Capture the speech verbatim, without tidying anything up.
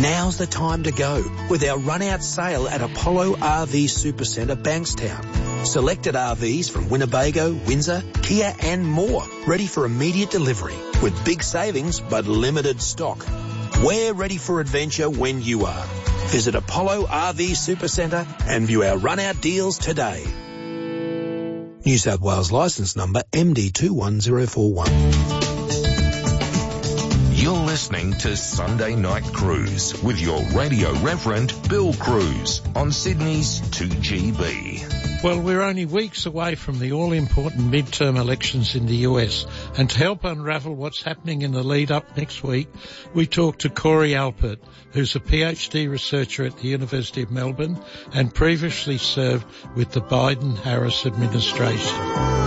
Now's the time to go with our run-out sale at Apollo R V Supercentre, Bankstown. Selected R Vs from Winnebago, Windsor, Kia and more, ready for immediate delivery with big savings but limited stock. We're ready for adventure when you are. Visit Apollo R V Supercentre and view our run-out deals today. New South Wales licence number M D two one zero four one. You're listening to Sunday Night Cruise with your radio reverend Bill Cruz on Sydney's two G B. Well, we're only weeks away from the all-important midterm elections in the U S, and to help unravel what's happening in the lead-up next week, we talked to Corey Alpert, who's a PhD researcher at the University of Melbourne and previously served with the Biden-Harris administration.